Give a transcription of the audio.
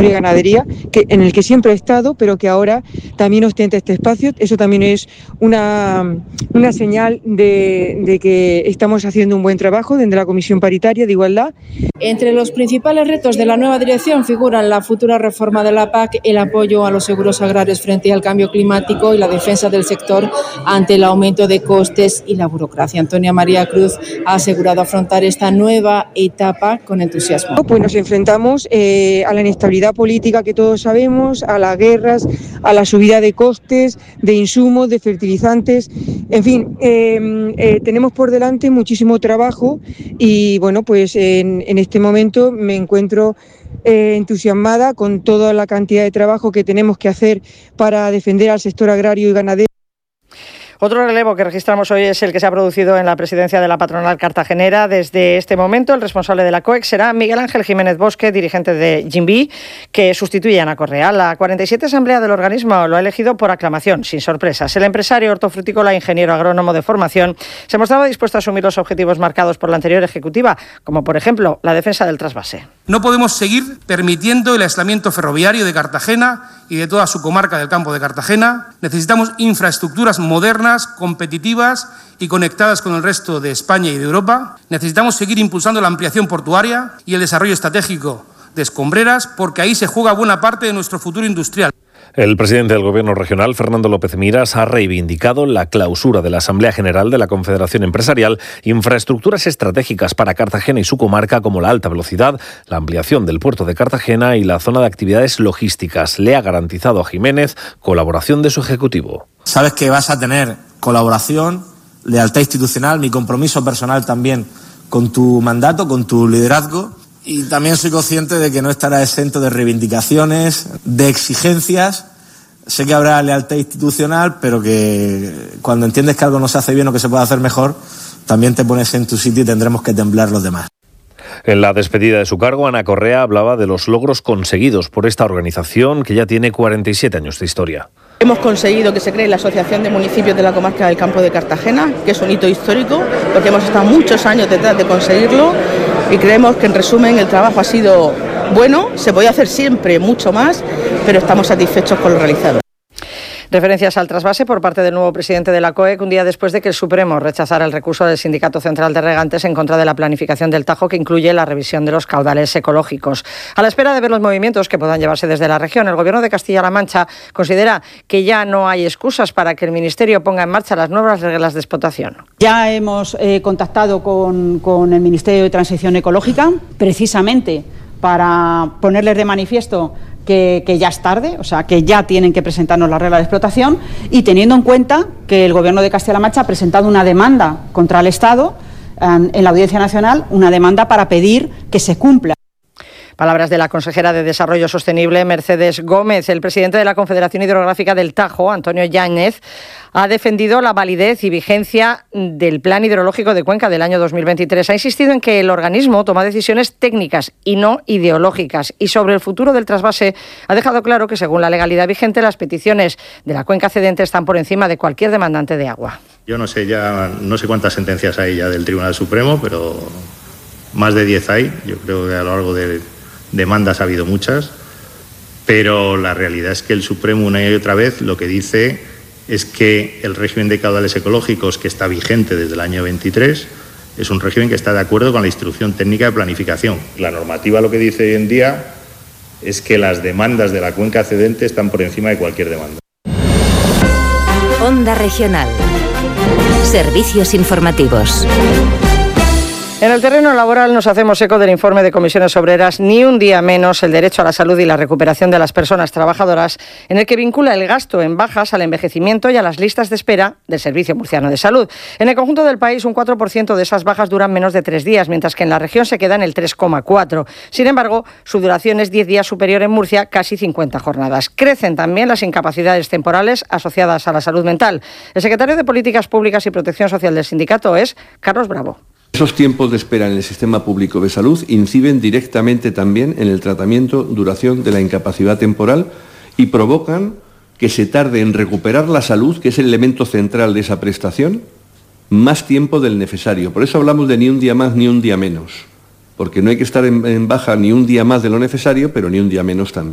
agricultura y ganadería, en el que siempre he estado, pero que ahora también ostenta este espacio. Eso también es una señal de que estamos haciendo un buen trabajo desde la Comisión Paritaria de Igualdad. Entre los principales retos de la nueva dirección figuran la futura reforma de la PAC, el apoyo a los seguros agrarios frente al cambio climático y la defensa del sector ante el aumento de costes y la burocracia. Antonia María Cruz ha asegurado afrontar esta nueva etapa con entusiasmo. Pues nos enfrentamos a la inestabilidad política que todos sabemos, a las guerras, a la subida de costes, de insumos, de fertilizantes, en fin, tenemos por delante muchísimo trabajo y bueno, pues en este momento me encuentro entusiasmada con toda la cantidad de trabajo que tenemos que hacer para defender al sector agrario y ganadero. Otro relevo que registramos hoy es el que se ha producido en la presidencia de la patronal cartagenera. Desde este momento, el responsable de la COEC será Miguel Ángel Jiménez Bosque, dirigente de Jimby, que sustituye a Ana Correa. La 47 asamblea del organismo lo ha elegido por aclamación, sin sorpresas. El empresario hortofrutícola, ingeniero agrónomo de formación, se mostraba dispuesto a asumir los objetivos marcados por la anterior ejecutiva, como por ejemplo la defensa del trasvase. No podemos seguir permitiendo el aislamiento ferroviario de Cartagena y de toda su comarca del Campo de Cartagena. Necesitamos infraestructuras modernas, competitivas y conectadas con el resto de España y de Europa. Necesitamos seguir impulsando la ampliación portuaria y el desarrollo estratégico de Escombreras, porque ahí se juega buena parte de nuestro futuro industrial. El presidente del Gobierno regional, Fernando López Miras, ha reivindicado la clausura de la Asamblea General de la Confederación Empresarial, infraestructuras estratégicas para Cartagena y su comarca como la alta velocidad, la ampliación del puerto de Cartagena y la zona de actividades logísticas. Le ha garantizado a Jiménez colaboración de su ejecutivo. Sabes que vas a tener colaboración, lealtad institucional, mi compromiso personal también con tu mandato, con tu liderazgo. Y también soy consciente de que no estará exento de reivindicaciones, de exigencias. Sé que habrá lealtad institucional, pero que cuando entiendes que algo no se hace bien o que se puede hacer mejor, también te pones en tu sitio y tendremos que temblar los demás. En la despedida de su cargo, Ana Correa hablaba de los logros conseguidos por esta organización que ya tiene 47 años de historia. Hemos conseguido que se cree la Asociación de Municipios de la Comarca del Campo de Cartagena, que es un hito histórico, porque hemos estado muchos años detrás de conseguirlo y creemos que, en resumen, el trabajo ha sido bueno, se podía hacer siempre mucho más, pero estamos satisfechos con lo realizado. Referencias al trasvase por parte del nuevo presidente de la COEC un día después de que el Supremo rechazara el recurso del Sindicato Central de Regantes en contra de la planificación del Tajo, que incluye la revisión de los caudales ecológicos. A la espera de ver los movimientos que puedan llevarse desde la región, el Gobierno de Castilla-La Mancha considera que ya no hay excusas para que el Ministerio ponga en marcha las nuevas reglas de explotación. Ya hemos contactado con el Ministerio de Transición Ecológica, precisamente para ponerles de manifiesto que ya es tarde, o sea, que ya tienen que presentarnos la regla de explotación, y teniendo en cuenta que el Gobierno de Castilla-La Mancha ha presentado una demanda contra el Estado en la Audiencia Nacional, una demanda para pedir que se cumpla. Palabras de la consejera de Desarrollo Sostenible, Mercedes Gómez. El presidente de la Confederación Hidrográfica del Tajo, Antonio Yáñez, ha defendido la validez y vigencia del Plan Hidrológico de Cuenca del año 2023. Ha insistido en que el organismo toma decisiones técnicas y no ideológicas. Y sobre el futuro del trasvase, ha dejado claro que, según la legalidad vigente, las peticiones de la cuenca cedente están por encima de cualquier demandante de agua. Yo no sé cuántas sentencias hay ya del Tribunal Supremo, pero más de 10 hay. Yo creo que a lo largo de demandas ha habido muchas, pero la realidad es que el Supremo una y otra vez lo que dice es que el régimen de caudales ecológicos, que está vigente desde el año 23, es un régimen que está de acuerdo con la instrucción técnica de planificación. La normativa lo que dice hoy en día es que las demandas de la cuenca cedente están por encima de cualquier demanda. Onda Regional. Servicios informativos. En el terreno laboral nos hacemos eco del informe de Comisiones Obreras Ni un día menos, el derecho a la salud y la recuperación de las personas trabajadoras, en el que vincula el gasto en bajas al envejecimiento y a las listas de espera del Servicio Murciano de Salud. En el conjunto del país, un 4% de esas bajas duran menos de 3 días, mientras que en la región se queda en el 3,4%. Sin embargo, su duración es 10 días superior en Murcia, casi 50 jornadas. Crecen también las incapacidades temporales asociadas a la salud mental. El secretario de Políticas Públicas y Protección Social del sindicato es Carlos Bravo. Esos tiempos de espera en el sistema público de salud inciden directamente también en el tratamiento, duración de la incapacidad temporal y provocan que se tarde en recuperar la salud, que es el elemento central de esa prestación, más tiempo del necesario. Por eso hablamos de ni un día más ni un día menos, porque no hay que estar en baja ni un día más de lo necesario, pero ni un día menos también.